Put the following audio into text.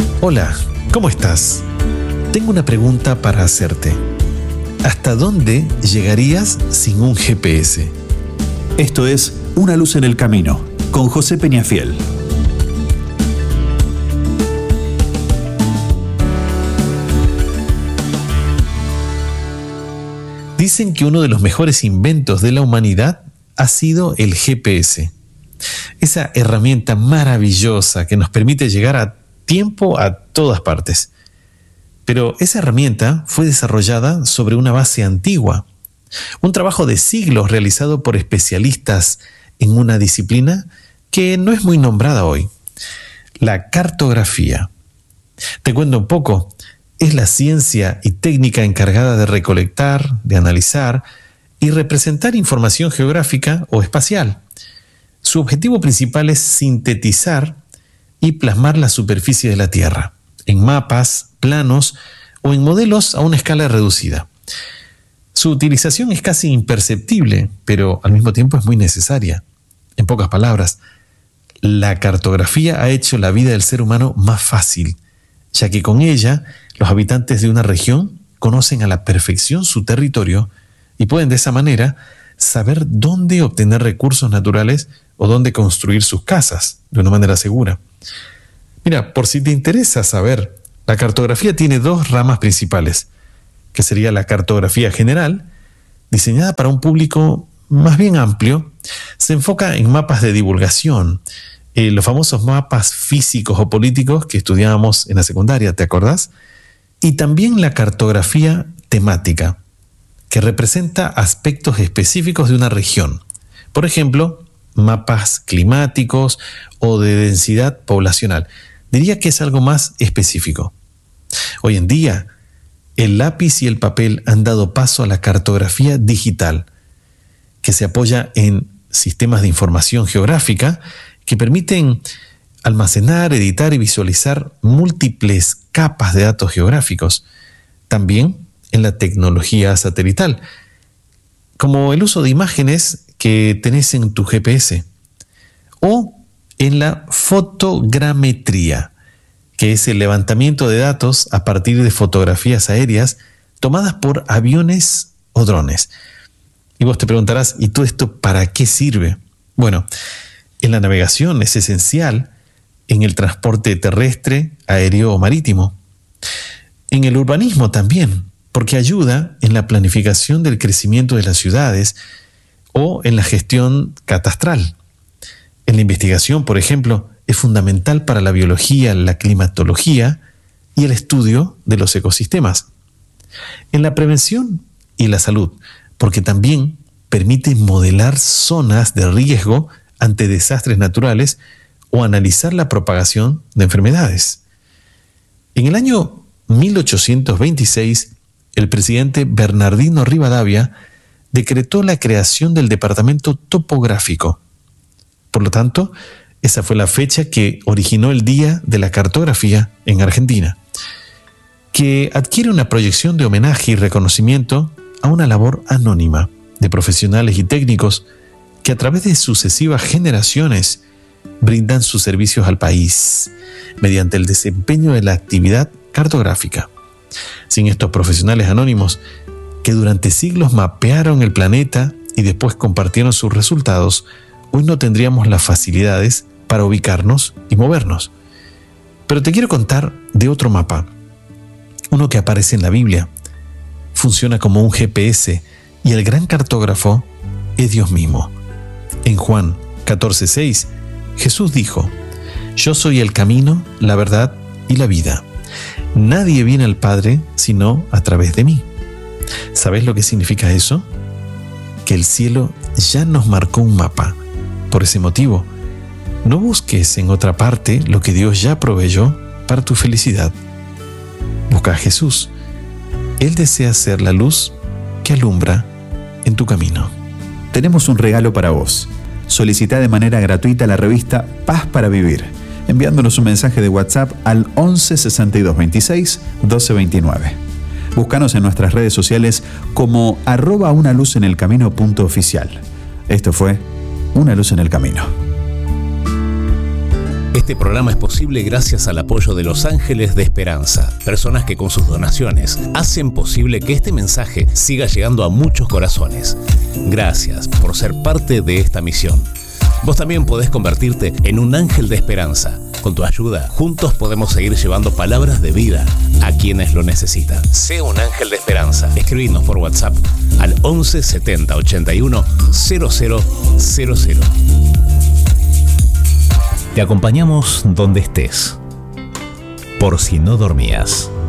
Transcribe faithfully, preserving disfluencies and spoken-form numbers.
Hola, ¿cómo estás? Tengo una pregunta para hacerte. ¿Hasta dónde llegarías sin un G P S? Esto es Una luz en el camino, con José Peñafiel. Dicen que uno de los mejores inventos de la humanidad ha sido el G P S. Esa herramienta maravillosa que nos permite llegar a tiempo a todas partes. Pero esa herramienta fue desarrollada sobre una base antigua. Un trabajo de siglos realizado por especialistas en una disciplina que no es muy nombrada hoy. La cartografía. Te cuento un poco. Es la ciencia y técnica encargada de recolectar, de analizar y representar información geográfica o espacial. Su objetivo principal es sintetizar y plasmar la superficie de la Tierra, en mapas, planos o en modelos a una escala reducida. Su utilización es casi imperceptible, pero al mismo tiempo es muy necesaria. En pocas palabras, la cartografía ha hecho la vida del ser humano más fácil, ya que con ella los habitantes de una región conocen a la perfección su territorio y pueden de esa manera saber dónde obtener recursos naturales o dónde construir sus casas de una manera segura. Mira, por si te interesa saber, la cartografía tiene dos ramas principales, que sería la cartografía general, diseñada para un público más bien amplio. Se enfoca en mapas de divulgación, eh, los famosos mapas físicos o políticos que estudiábamos en la secundaria, ¿te acordás? Y también la cartografía temática, que representa aspectos específicos de una región. Por ejemplo, mapas climáticos o de densidad poblacional. Diría que es algo más específico. Hoy en día, el lápiz y el papel han dado paso a la cartografía digital, que se apoya en sistemas de información geográfica que permiten almacenar, editar y visualizar múltiples capas de datos geográficos. También en la tecnología satelital, como el uso de imágenes que tenés en tu G P S, o en la fotogrametría, que es el levantamiento de datos a partir de fotografías aéreas tomadas por aviones o drones. Y vos te preguntarás, ¿y todo esto para qué sirve? Bueno, en la navegación es esencial, en el transporte terrestre, aéreo o marítimo. En el urbanismo también, porque ayuda en la planificación del crecimiento de las ciudades o en la gestión catastral. En la investigación, por ejemplo, es fundamental para la biología, la climatología y el estudio de los ecosistemas. En la prevención y la salud, porque también permite modelar zonas de riesgo ante desastres naturales o analizar la propagación de enfermedades. En el año mil ochocientos veintiséis, el presidente Bernardino Rivadavia decretó la creación del Departamento Topográfico. Por lo tanto, esa fue la fecha que originó el Día de la Cartografía en Argentina, que adquiere una proyección de homenaje y reconocimiento a una labor anónima de profesionales y técnicos que a través de sucesivas generaciones brindan sus servicios al país mediante el desempeño de la actividad cartográfica. Sin estos profesionales anónimos que durante siglos mapearon el planeta y después compartieron sus resultados, hoy no tendríamos las facilidades para ubicarnos y movernos. Pero te quiero contar de otro mapa, uno que aparece en la Biblia. Funciona como un G P S y el gran cartógrafo es Dios mismo. En Juan catorce seis, Jesús dijo: Yo soy el camino, la verdad y la vida. Nadie viene al Padre sino a través de mí. ¿Sabes lo que significa eso? Que el cielo ya nos marcó un mapa. Por ese motivo, no busques en otra parte lo que Dios ya proveyó para tu felicidad. Busca a Jesús. Él desea ser la luz que alumbra en tu camino. Tenemos un regalo para vos. Solicita de manera gratuita la revista Paz para Vivir, enviándonos un mensaje de WhatsApp al once sesenta y dos veintiséis doce veintinueve. Búscanos en nuestras redes sociales como arroba una luz en el camino punto oficial. Esto fue Una luz en el camino. Este programa es posible gracias al apoyo de Los Ángeles de Esperanza, personas que con sus donaciones hacen posible que este mensaje siga llegando a muchos corazones. Gracias por ser parte de esta misión. Vos también podés convertirte en un ángel de esperanza. Con tu ayuda, juntos podemos seguir llevando palabras de vida a quienes lo necesitan. Sé un ángel de esperanza. Escribinos por WhatsApp al once setenta ochenta y uno cero cero cero cero. Te acompañamos donde estés, por si no dormías.